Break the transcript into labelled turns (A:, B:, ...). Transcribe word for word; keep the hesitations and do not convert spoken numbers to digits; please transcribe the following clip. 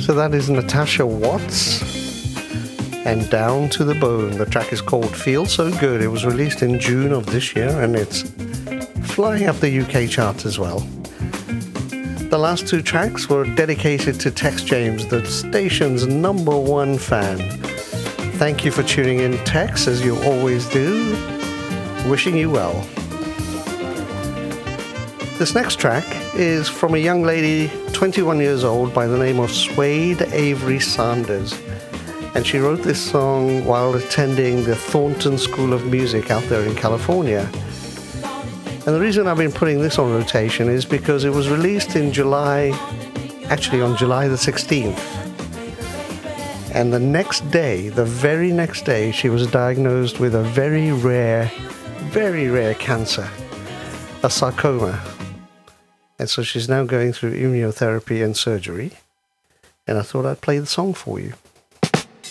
A: So that is Natasha Watts and Down to the Bone. The track is called Feel So Good. It was released in June of this year and it's flying up the U K chart as well. The last two tracks were dedicated to Tex James, the station's number one fan. Thank you for tuning in, Tex, as you always do. Wishing you well. This next track is from a young lady, twenty-one years old, by the name of Suede Avery Sanders. And she wrote this song while attending the Thornton School of Music out there in California. And the reason I've been putting this on rotation is because it was released in July, actually on July the sixteenth. And the next day, the very next day, she was diagnosed with a very rare, very rare cancer, a sarcoma. And so she's now going through immunotherapy and surgery. And I thought I'd play the song for you.